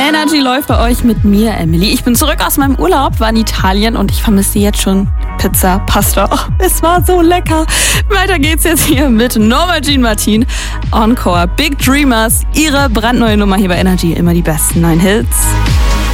Energy läuft bei euch mit mir, Emily. Ich bin zurück aus meinem Urlaub, war in Italien und ich vermisse jetzt schon Pizza, Pasta. Oh, es war so lecker. Weiter geht's jetzt hier mit Norma Jean Martin, Encore, Big Dreamers, ihre brandneue Nummer hier bei Energy, immer die besten 9 Hits.